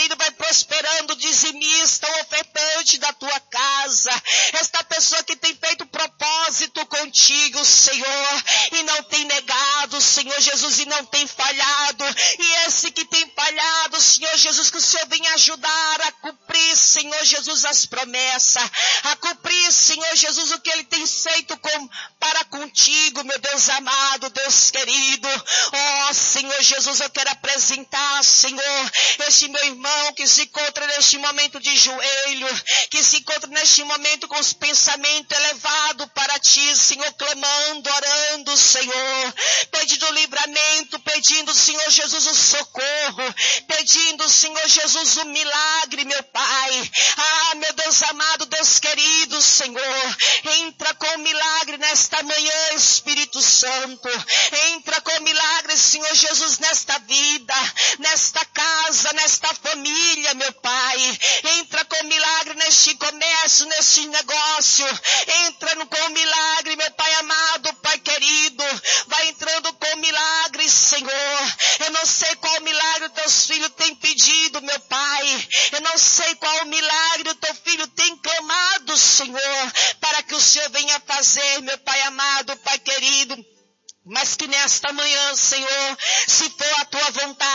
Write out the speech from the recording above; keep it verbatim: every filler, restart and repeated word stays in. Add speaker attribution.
Speaker 1: querido, vai prosperando, dizimista, o ofertante da tua casa, esta pessoa que tem feito propósito contigo, Senhor, e não tem negado, Senhor Jesus, e não tem falhado, e esse que tem falhado, Senhor Jesus, que o Senhor venha ajudar a cumprir, Senhor Jesus, as promessas, a cumprir, Senhor Jesus, o que ele tem feito com, para contigo, meu Deus amado, Deus querido. Ó, Senhor Jesus, eu quero apresentar, Senhor, este meu irmão que se encontra neste momento de joelho, que se encontra neste momento com os pensamentos elevados para ti, Senhor, clamando, orando, Senhor, pedindo livramento, pedindo, Senhor Jesus, o socorro, pedindo, Senhor Jesus, o milagre, meu Pai. Ah, meu Deus amado, Deus querido, Senhor, entra com milagre nesta manhã, Espírito Santo, entra com milagre, Senhor Jesus, nesta vida, nesta casa, nesta família, meu Pai, entra com milagre neste comércio, neste negócio, entra no, com milagre, meu Pai amado, Pai querido, vai entrando com milagre, Senhor. Eu não sei qual milagre os teus filhos têm pedido, meu Pai, eu não sei qual milagre o teu filho tem clamado, Senhor, para que o Senhor venha fazer, meu Pai amado, Pai querido, mas que nesta manhã, Senhor, se for a tua vontade,